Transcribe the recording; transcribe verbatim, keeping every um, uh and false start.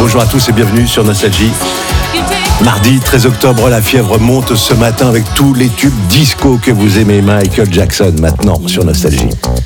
Bonjour à tous et bienvenue sur Nostalgie. Mardi treize octobre, la fièvre monte ce matin avec tous les tubes disco que vous aimez. Michael Jackson maintenant sur Nostalgie.